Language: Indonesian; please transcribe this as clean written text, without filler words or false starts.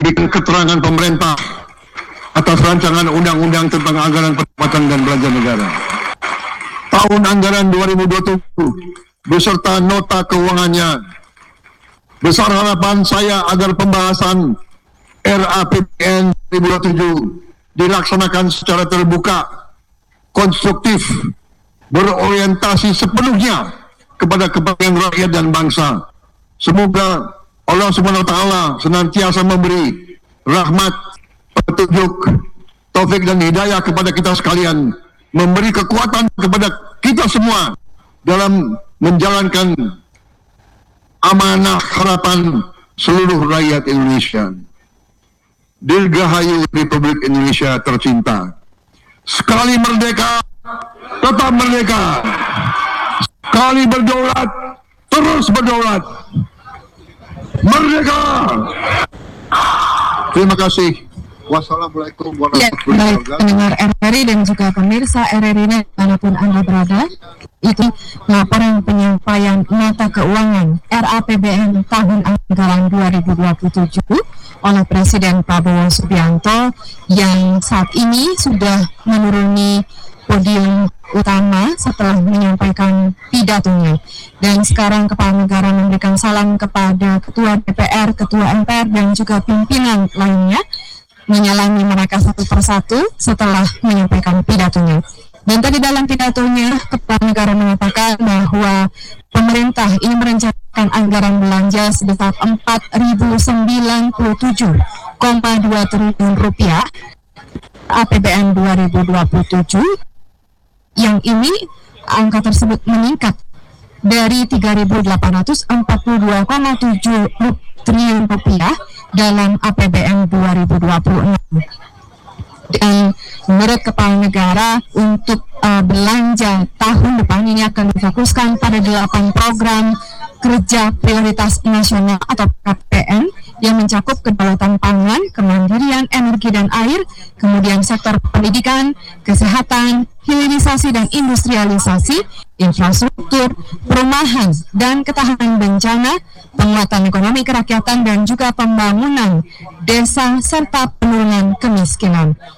keterangan pemerintah atas rancangan undang-undang tentang anggaran pendapatan dan belanja negara tahun anggaran 2020 beserta nota keuangannya. Besar harapan saya agar pembahasan RAPBN 2027 dilaksanakan secara terbuka, konstruktif, berorientasi sepenuhnya kepada kepentingan rakyat dan bangsa. Semoga Allah SWT senantiasa memberi rahmat, petunjuk, taufik dan hidayah kepada kita sekalian, memberi kekuatan kepada kita semua dalam menjalankan amanah harapan seluruh rakyat Indonesia. Dirgahayu Republik Indonesia tercinta. Sekali merdeka, tetap merdeka. Sekali berdaulat, terus berdaulat. Merdeka! Terima kasih. Wassalamualaikum warahmatullahi wabarakatuh. Pendengar RRI dan juga pemirsa RRI dimanapun Anda berada, itu laporan penyampaian nota keuangan RAPBN tahun anggaran 2027 oleh Presiden Prabowo Subianto yang saat ini sudah menuruni podium utama setelah menyampaikan pidatonya. Dan sekarang Kepala Negara memberikan salam kepada Ketua DPR, Ketua MPR dan juga pimpinan lainnya, menyalami mereka satu persatu setelah menyampaikan pidatonya. Dan tadi dalam pidatonya, Kepala Negara mengatakan bahwa pemerintah ini merencanakan anggaran belanja sebesar 4.097,2 triliun rupiah APBN 2027, yang ini angka tersebut meningkat dari 3.842,7 triliun rupiah dalam APBN 2026. Dan menurut Kepala Negara, untuk belanja tahun depan ini akan difokuskan pada 8 program kerja prioritas nasional atau KPN yang mencakup kedaulatan pangan, kemandirian energi dan air, kemudian sektor pendidikan, kesehatan, hilirisasi dan industrialisasi, infrastruktur, perumahan dan ketahanan bencana, penguatan ekonomi kerakyatan dan juga pembangunan desa serta penurunan kemiskinan.